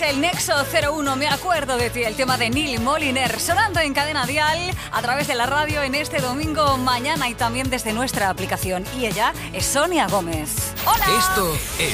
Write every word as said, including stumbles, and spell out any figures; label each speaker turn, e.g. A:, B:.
A: el Nexo cero uno, me acuerdo de ti, el tema de Neil Moliner, sonando en Cadena Dial, a través de la radio en este domingo mañana y también desde nuestra aplicación. Y ella es Sonia Gómez. ¡Hola!
B: Esto es